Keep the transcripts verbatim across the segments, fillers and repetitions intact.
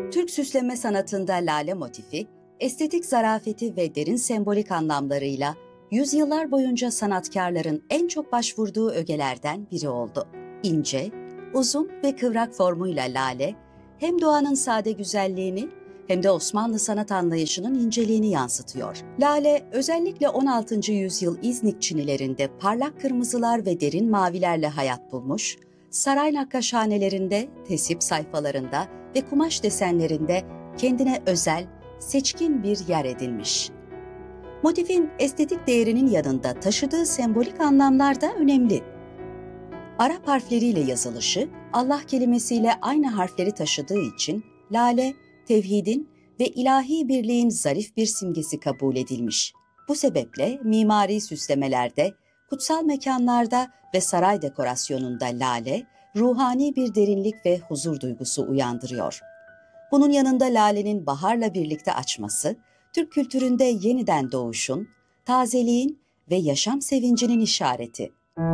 Türk süsleme sanatında lale motifi, estetik zarafeti ve derin sembolik anlamlarıyla yüzyıllar boyunca sanatkarların en çok başvurduğu ögelerden biri oldu. İnce, uzun ve kıvrak formuyla lale, hem doğanın sade güzelliğini hem de Osmanlı sanat anlayışının inceliğini yansıtıyor. Lale, özellikle on altıncı yüzyıl İznik çinilerinde parlak kırmızılar ve derin mavilerle hayat bulmuş, saray nakkaşhanelerinde, tesip sayfalarında ve kumaş desenlerinde kendine özel, seçkin bir yer edinmiş. Motifin estetik değerinin yanında taşıdığı sembolik anlamlar da önemli. Arap harfleriyle yazılışı, Allah kelimesiyle aynı harfleri taşıdığı için lale, tevhidin ve ilahi birliğin zarif bir simgesi kabul edilmiş. Bu sebeple mimari süslemelerde, kutsal mekanlarda ve saray dekorasyonunda lale, ruhani bir derinlik ve huzur duygusu uyandırıyor. Bunun yanında lalenin baharla birlikte açması, Türk kültüründe yeniden doğuşun, tazeliğin ve yaşam sevincinin işareti.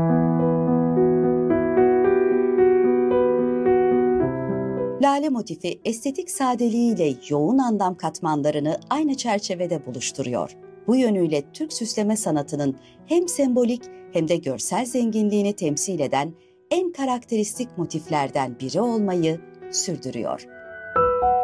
Lale motifi estetik sadeliğiyle yoğun anlam katmanlarını aynı çerçevede buluşturuyor. Bu yönüyle Türk süsleme sanatının hem sembolik hem de görsel zenginliğini temsil eden en karakteristik motiflerden biri olmayı sürdürüyor.